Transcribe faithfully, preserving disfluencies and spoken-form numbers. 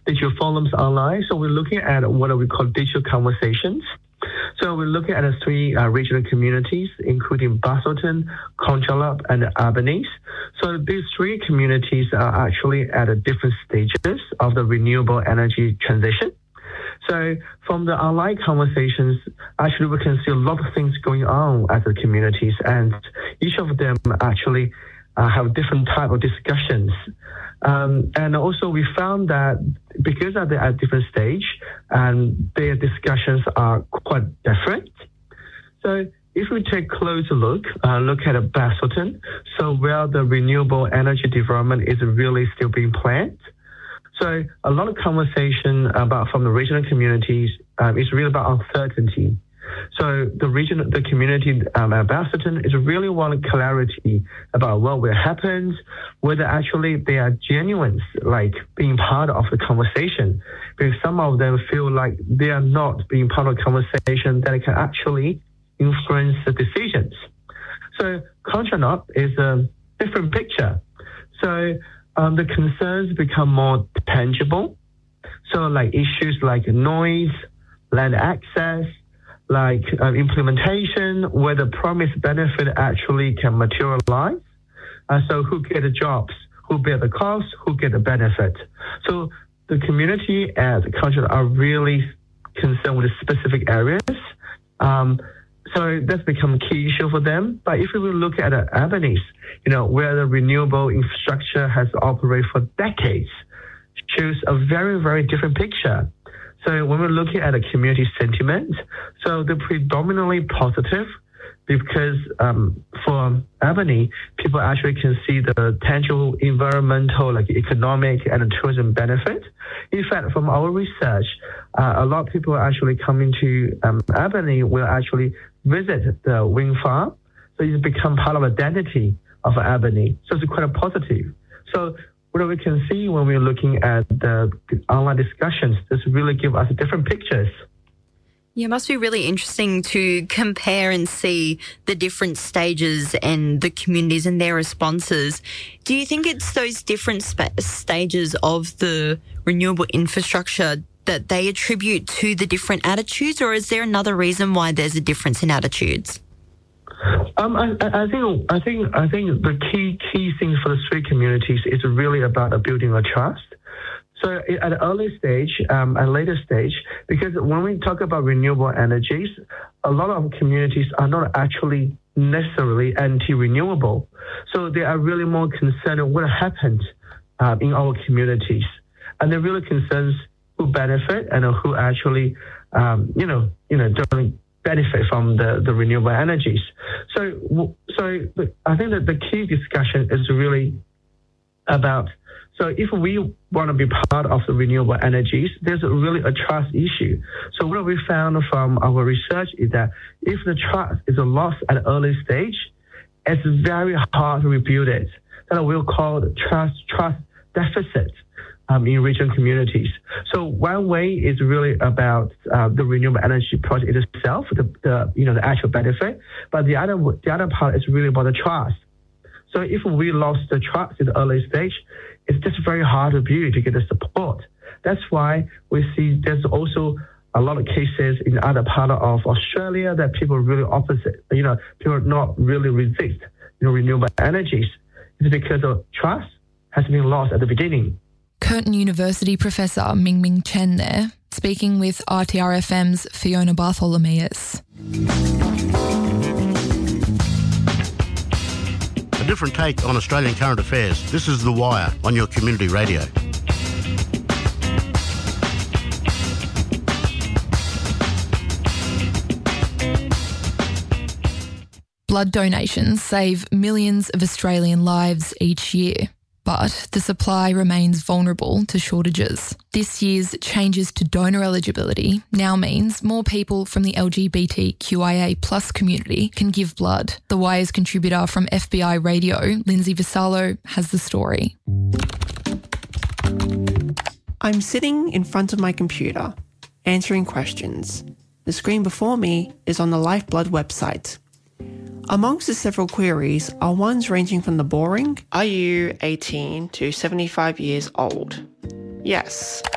digital forums online. So we're looking at what we call digital conversations. So we're looking at the three uh, regional communities, including Busselton, Conjalap, and Albanese. So these three communities are actually at a different stages of the renewable energy transition. So from the online conversations, actually we can see a lot of things going on at the communities, and each of them actually uh, have different type of discussions. Um, and also we found that because they're at different stage, and their discussions are quite different. So if we take a closer look, uh, look at Busselton, so where the renewable energy development is really still being planned. So a lot of conversation about from the regional communities um, is really about uncertainty. So the region, the community um, at Busselton is really wanting clarity about what will happen, whether actually they are genuine, like being part of the conversation. Because some of them feel like they are not being part of the conversation that can actually influence the decisions. So Conjalap is a different picture. So um, the concerns become more tangible. So like issues like noise, land access, like uh, implementation, where the promised benefit actually can materialize. Uh, so who get the jobs, who bear the cost, who get the benefit. So the community at Conjalap are really concerned with specific areas. Um, so that's become a key issue for them. But if we look at uh, Albanese, you know, where the renewable infrastructure has operated for decades, shows a very, very different picture. So when we're looking at a community sentiment, so they're predominantly positive because um, for Albany, people actually can see the tangible environmental, like economic and tourism benefit. In fact, from our research, uh, a lot of people actually coming to um, Albany will actually visit the wind farm. So it's become part of identity of Albany. So it's quite a positive. So what we can see when we're looking at the online discussions, this really give us different pictures. Yeah, it must be really interesting to compare and see the different stages and the communities and their responses. Do you think it's those different sp- stages of the renewable infrastructure that they attribute to the different attitudes, or is there another reason why there's a difference in attitudes? Um, I, I think I think I think the key key thing for the three communities is really about building a trust. So at an early stage um, and later stage, because when we talk about renewable energies, a lot of communities are not actually necessarily anti-renewable. So they are really more concerned with what happened uh, in our communities, and they're really concerned who benefit and who actually, um, you know, you know, don't benefit from the, the renewable energies. So, so I think that the key discussion is really about, so if we want to be part of the renewable energies, there's a really a trust issue. So what we found from our research is that if the trust is lost at an early stage, it's very hard to rebuild it. That we'll call the trust, trust deficit. Um, in regional communities. So one way is really about uh, the renewable energy project itself, the, the you know the actual benefit, but the other the other part is really about the trust. So if we lost the trust in the early stage, it's just very hard to build to get the support. That's why we see there's also a lot of cases in other part of Australia that people really opposite, you know, people not really resist you know renewable energies. It's because of trust has been lost at the beginning. Curtin University professor Ming Ming Chen there, speaking with R T R F M's Fiona Bartholomeus. A different take on Australian current affairs. This is The Wire on your community radio. Blood donations save millions of Australian lives each year. But the supply remains vulnerable to shortages. This year's changes to donor eligibility now means more people from the L G B T Q I A plus community can give blood. The Wire's contributor from F B I Radio, Lindsay Vassallo, has the story. I'm sitting in front of my computer, answering questions. The screen before me is on the Lifeblood website. Amongst the several queries are ones ranging from the boring, are you eighteen to seventy-five years old? Yes,